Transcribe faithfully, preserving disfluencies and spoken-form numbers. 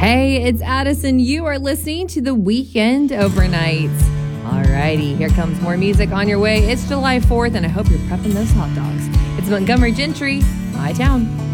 Hey, it's Addison. You are listening to The Weekend Overnight. Alrighty, here comes more music on your way. It's July fourth, and I hope you're prepping those hot dogs. It's Montgomery Gentry, My Town.